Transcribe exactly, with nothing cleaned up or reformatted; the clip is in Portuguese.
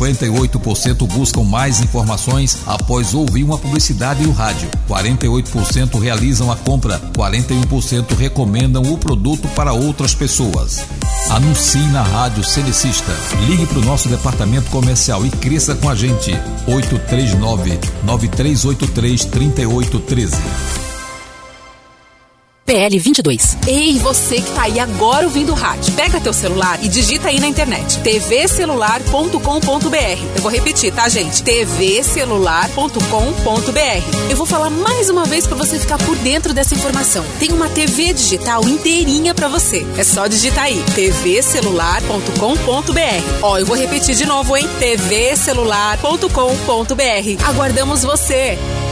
cinquenta e oito por cento buscam mais informações após ouvir uma publicidade no rádio. quarenta e oito por cento realizam a compra. quarenta e um por cento recomendam o produto para outras pessoas. Anuncie na Rádio Celecista. Ligue para o nosso departamento comercial e cresça com a gente. oito três nove, nove três oito três, três oito um três. P L vinte e dois. Ei, você que tá aí agora ouvindo o rádio, pega teu celular e digita aí na internet t v celular ponto com ponto b r. Eu vou repetir, tá, gente? t v celular ponto com ponto b r. Eu vou falar mais uma vez para você ficar por dentro dessa informação. Tem uma T V digital inteirinha para você. É só digitar aí t v celular ponto com ponto b r. Ó, eu vou repetir de novo, hein? t v celular ponto com ponto b r. Aguardamos você.